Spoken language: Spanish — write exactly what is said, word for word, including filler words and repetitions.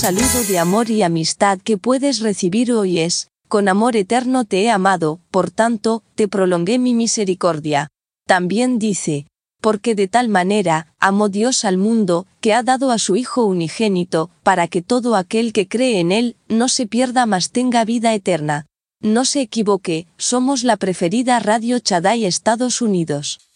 saludo de amor y amistad que puedes recibir hoy es: con amor eterno te he amado, por tanto, te prolongué mi misericordia. También dice: porque de tal manera amó Dios al mundo, que ha dado a su Hijo unigénito, para que todo aquel que cree en Él no se pierda mas tenga vida eterna. No se equivoque, somos la preferida Radio Shaddai Estados Unidos.